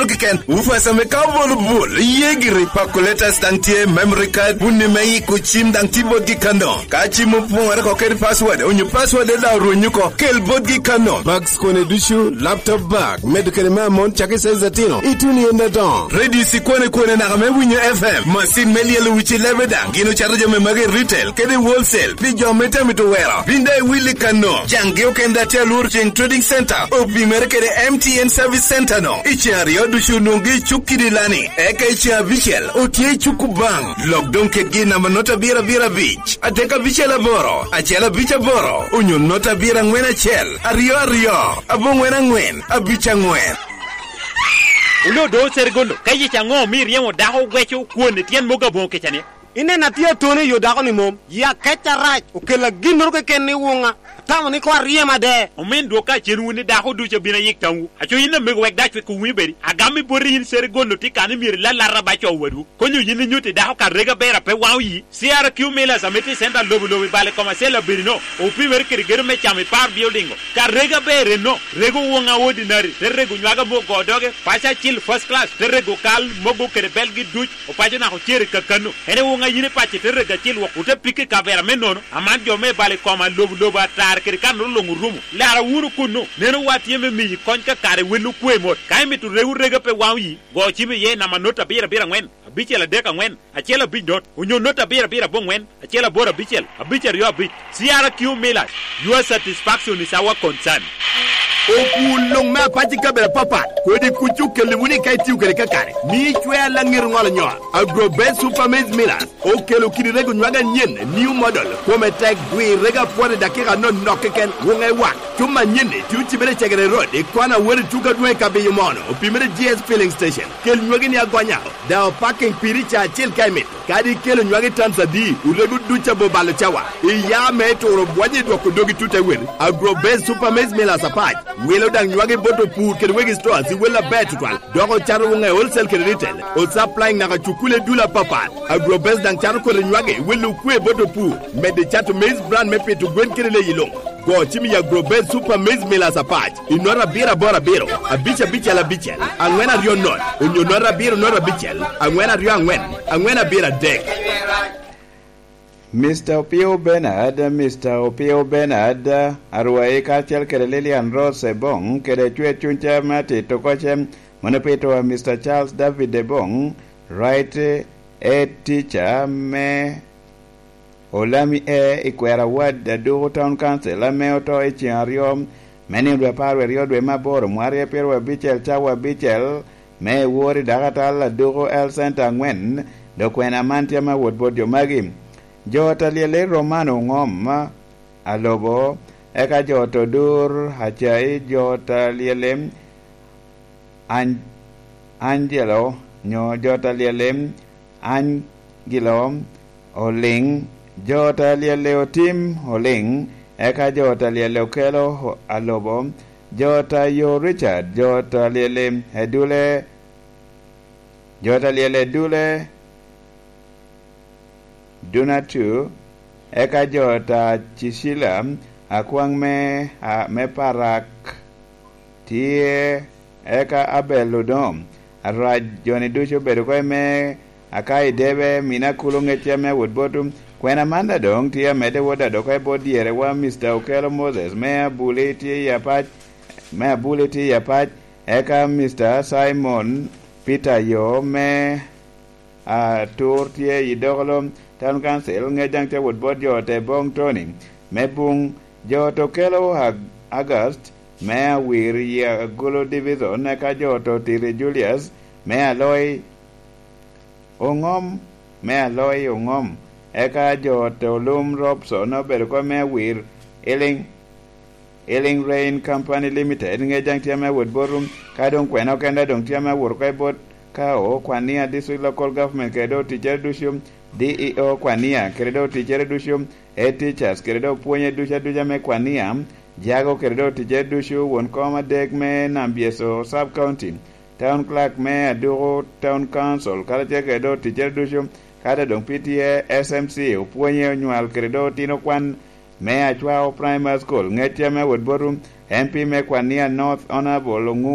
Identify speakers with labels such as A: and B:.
A: kiken ufasa me kabol bol yegiri pakuleta stantie memory card bunni mai kuchim dang tibot gi kano kachi mu pungare ko ker password onyu password da runyuko kel bot gi kano bags kone dushu laptop bag medical mamon chake sezatino ituni enda don ready sikone kone na kame bunyo fm masin meliel wichi lebeda gino charge me mage retail kede wholesale pijo meta mitwera binde willy kano jangeo kenda tia lurching trading center obi merkede MTN service center no ichiario dushu nungi chukidi lani eka ichia vichel otie chukubang lockdown ke gina manota bira beach ateka vichela boro achela bicha boro unyo nota bira ngwena chel ario abongwena ngwen abicha ngwen
B: ulo do sergondo kayi chango mi riemo daho gwecho kuone tien moga bonke chane
C: ine na tiyo tone yo daho ni mom ya kecha raj okela ginor ke ken ni wonga tamu ni kwa riema de
B: omen do ka chenu ni daho du che bina yik tangu acho ina meg wek dach ku wiberi agami bori hin sergondo tikani mi la raba cho wadu konyu yini nyuti daho ka rega bera pe wawi siara kiu mela sameti senda lobi bale commencer la berino o primer ke gero me chame par building ka rega bere no rego wonga ordinary te rego nyaga bo godoge pasha chill first class te rego kal mogo ke belgi duch o paje na ko chere kakano ene wonga yini pache te rega chill wo te pike ka bera me nono amandio me bale koma lobi atar ke kan longu rumu lara wuru kuno neno wati me mi konka kare welu kwemot kai mitu rega pe wawi go chimi ye na manota bira ngwen abichela deka ngwen achela bidot unyo nota bira bongwen achela bora bichel abicher yo bit siara kiu mela your satisfaction is our concern
A: okulong ma pati kabela papa ko di kuchu kelimuni kai tiu kele kakare mi chwe la ngir ngol nyo agrobet supermaize millers o kelo kiri rego nyaga nyen new model comme tek dwi rega pore dakika non nokeken wongai wak tuma nyene tiu tibere chegere road e kwana wori tuka dwe kabe mono o pimere GS filling station kel nyogi ni agwanya da parking piricha chil kaimit kadi kelo nyogi tansa di ulegu ducha bo balo chawa e ya meto ro bwaje do ko dogi tuta wer agrobet supermaize millers apart welo dang nywage boto pur ker wegi store si wela betu twal doko charu ngai wholesale ker retail o supplying na chukule dula papa agrobes dang charu ko nywage welu kwe boto pur mede chatu maize brand mepe to gwen ker le yilong go chimi ya agrobes super maize millers apart inora bira bora biro abicha la bichel angwena rio not unyonora biro nora bichel angwena rio angwena bira dek
D: Mr. Opio Bernard, Arwae Kachel Kere Lilian Rose Bong, Kere Chue Chuncha Mati Tokochem, Monopito Mr. Charles David de Bong, right a teacher me Olami Iquera Wad, the Dogo Town Council, a meoto Echiarium, many repair Rio de Mabor, Maria Perwa Bichel, Chawa Bichel, me worry Dagatal, Dogo El Santa Ngwen, Doquena Mantiama would put your magim. Jota liele Romano ngom alobo eka joto dur hachai jota liele Angelo nyo jota liele Angelo oling jota liele otim oling eka jota liele okelo alobo jota yo Richard jota liele edule jota liele dule Dunatu eka jota Chisila akwang me parak tie eka abeludom araj joni ducho bedo ko me akai debe mina kulunge tiame woodbotum kwena manda dong tie mede woda do kai bodiere wa Mr. Okelo Moses me abuleti yapach eka Mr. Simon Peter yo me a turtie idogolom Town Council ngejang te woodbod yo te bong Tony mebung jo to kelo August me wir ya gulo division ne ka jo to tiri Julius me aloy ongom eka jo to lum Robson no ber ko me wir Eling Rain Company Limited ngejang te me woodborum ka dong kweno kenda dong te me wur ko bot ka o kwania district local government kedo teacher dushum DEO kwania kedo teacher dushum teachers kedo puonye duja me kwania jago kedo teacher dushu won koma dek me nambieso sub county town clerk me aduro town council kala kedo teacher dushum kada dong PTA SMC puonye nyual kedo tino kwan me achwa primary school ngetia me woodborum MP me kwania North Honorable